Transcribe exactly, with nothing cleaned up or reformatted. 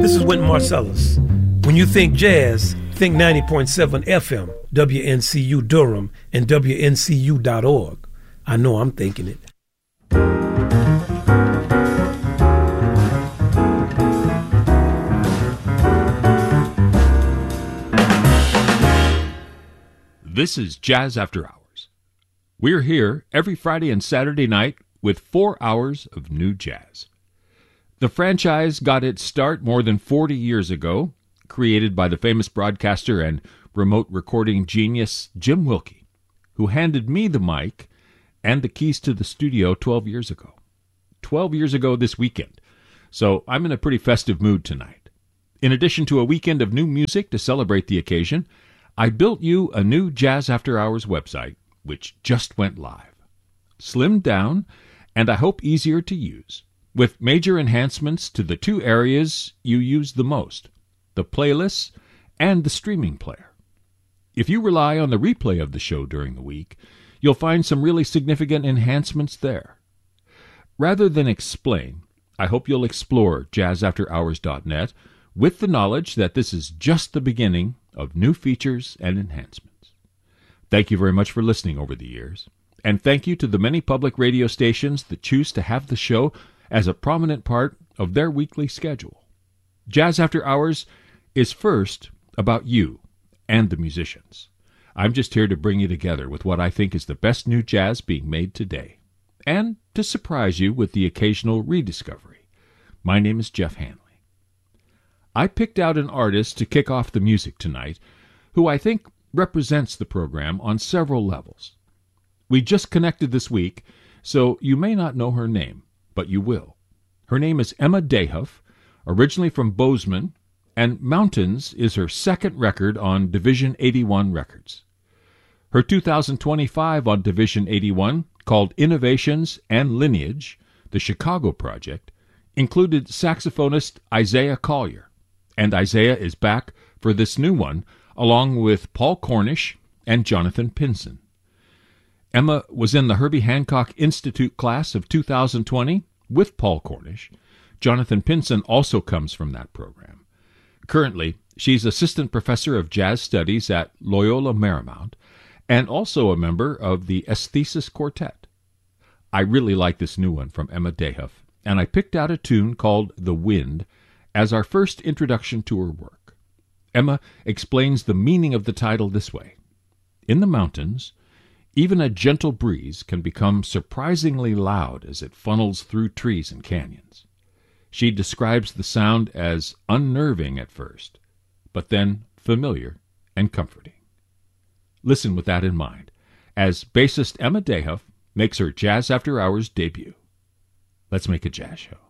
this is Wynton Marsalis. When you think jazz, think ninety point seven F M, W N C U Durham, and W N C U dot org. I know I'm thinking it. This is Jazz After Hours. We're here every Friday and Saturday night with four hours of new jazz. The franchise got its start more than forty years ago, created by the famous broadcaster and remote recording genius Jim Wilkie, who handed me the mic and the keys to the studio twelve years ago. twelve years ago this weekend, so I'm in a pretty festive mood tonight. In addition to a weekend of new music to celebrate the occasion, I built you a new Jazz After Hours website, which just went live. Slimmed down, and I hope easier to use, with major enhancements to the two areas you use the most, the playlists and the streaming player. If you rely on the replay of the show during the week, you'll find some really significant enhancements there. Rather than explain, I hope you'll explore jazz after hours dot net with the knowledge that this is just the beginning of new features and enhancements. Thank you very much for listening over the years, and thank you to the many public radio stations that choose to have the show as a prominent part of their weekly schedule. Jazz After Hours is first about you and the musicians. I'm just here to bring you together with what I think is the best new jazz being made today, and to surprise you with the occasional rediscovery. My name is Jeff Hanley. I picked out an artist to kick off the music tonight who I think represents the program on several levels. We just connected this week, so you may not know her name, but you will. Her name is Emma Dehuff, originally from Bozeman, and Mountains is her second record on Division eighty-one Records. Her two thousand twenty-five on Division eighty-one, called Innovations and Lineage, the Chicago Project, included saxophonist Isaiah Collier. And Isaiah is back for this new one, along with Paul Cornish and Jonathan Pinson. Emma was in the Herbie Hancock Institute class of two thousand twenty with Paul Cornish. Jonathan Pinson also comes from that program. Currently, she's assistant professor of jazz studies at Loyola Marymount and also a member of the Aesthesis Quartet. I really like this new one from Emma Dehuff, and I picked out a tune called The Wind as our first introduction to her work. Emma explains the meaning of the title this way. In the mountains, even a gentle breeze can become surprisingly loud as it funnels through trees and canyons. She describes the sound as unnerving at first, but then familiar and comforting. Listen with that in mind, as bassist Emma Dehuff makes her Jazz After Hours debut. Let's make a jazz show.